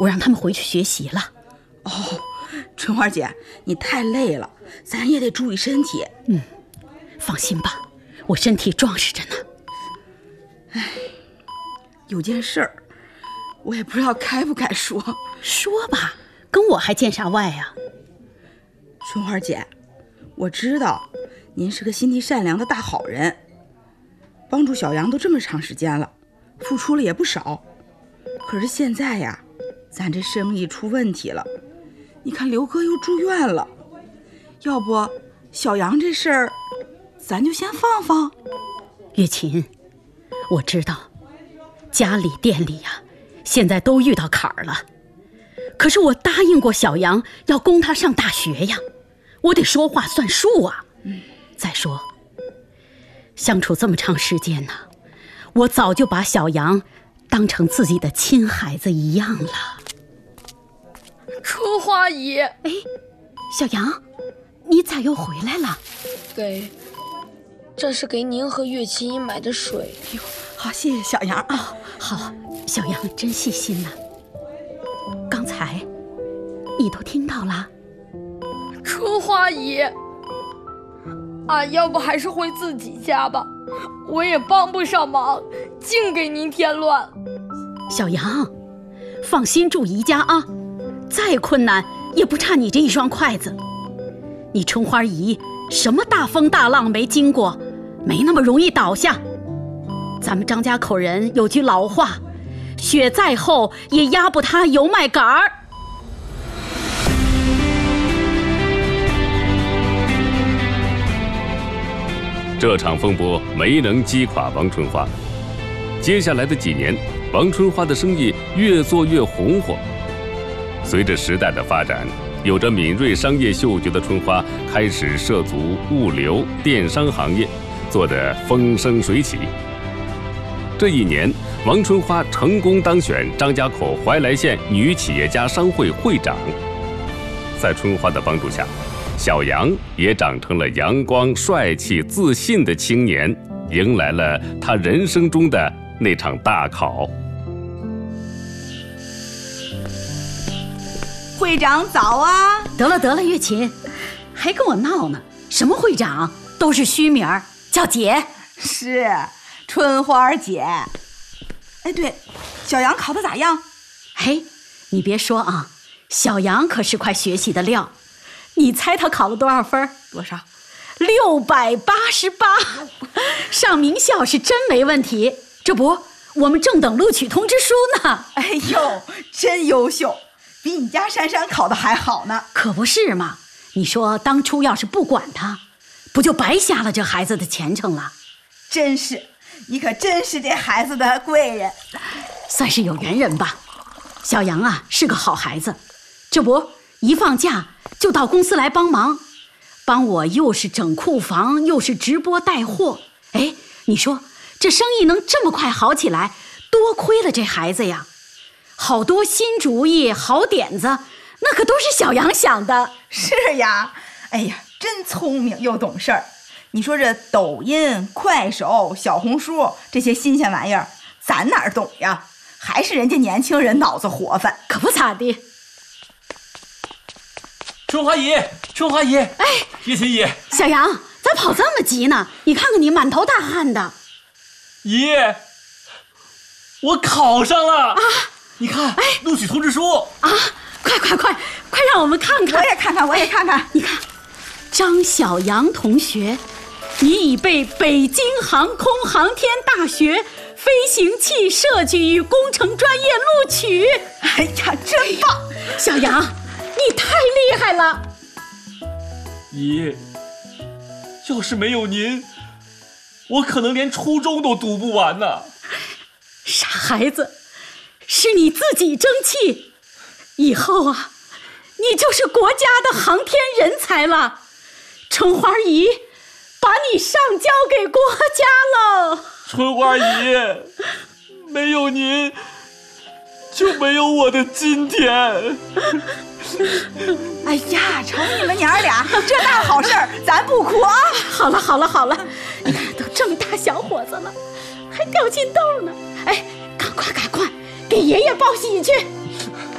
我让他们回去学习了。 哦，春花姐，你太累了，咱也得注意身体。 放心吧，我身体壮实着呢。 有件事儿，我也不知道该不该说。 说吧，跟我还见啥外呀？ 春花姐，我知道您是个心地善良的大好人，帮助小杨都这么长时间了，付出了也不少。可是现在呀，咱这生意出问题了，你看刘哥又住院了，要不小杨这事儿咱就先放放。 月琴，我知道家里店里呀，现在都遇到坎儿了，可是我答应过小杨要供他上大学呀，我得说话算数啊。再说相处这么长时间呢，我早就把小杨当成自己的亲孩子一样了。 春花姨， 小杨，你咋又回来了？ 这是给您和月琴姨买的水。 好，谢谢小杨啊。 好，小杨真细心呐。刚才你都听到了？ 春花姨，要不还是回自己家吧，我也帮不上忙，净给您添乱。 小杨，放心住宜家啊，再困难也不差你这一双筷子。你春花姨什么大风大浪没经过，没那么容易倒下。咱们张家口人有句老话，雪再厚也压不塌油麦秆儿。 这场风波没能击垮王春花。接下来的几年，王春花的生意越做越红火。随着时代的发展，有着敏锐商业嗅觉的春花开始涉足物流、电商行业，做得风生水起。这一年，王春花成功当选张家口怀来县女企业家商会会长。在春花的帮助下，小杨也长成了阳光、帅气、自信的青年，迎来了他人生中的那场大考。 会长早啊！ 得了，月琴，还跟我闹呢？什么会长，都是虚名，叫姐。 是春花姐。对，小杨考得咋样？ 你别说啊，小杨可是块学习的料。你猜他考了多少分？ 多少 ？688，上名校是真没问题。这不，我们正等录取通知书呢。 真优秀，比你家珊珊考得还好呢。 可不是嘛，你说当初要是不管他，不就白瞎了这孩子的前程了？ 真是，你可真是这孩子的贵人。 算是有缘人吧。小杨啊，是个好孩子，这不一放假就到公司来帮忙，帮我又是整库房，又是直播带货。你说这生意能这么快好起来，多亏了这孩子呀！好多新主意、好点子，那可都是小杨想的。 是呀，真聪明又懂事儿。你说这抖音、快手、小红书这些新鲜玩意儿，咱哪儿懂呀？还是人家年轻人脑子活泛。 可不咋地。 春花姨，月琴姨， 小杨，咋跑这么急呢？你看看你满头大汗的。 姨，我考上了啊！你看，录取通知书啊！快让我们看看。 我也看看。 你看，张小杨同学，你已被北京航空航天大学飞行器设计与工程专业录取。 真棒！ 小杨，你太厉害了。 姨，要是没有您，我可能连初中都读不完呢。 傻孩子，是你自己争气，以后啊，你就是国家的航天人才了。春花姨把你上交给国家了。 春花姨，没有您就没有我的今天。 瞅你们娘俩这大好事儿，咱不哭啊！ 好了，你看都这么大小伙子了，还掉金豆呢。赶快给爷爷报喜去。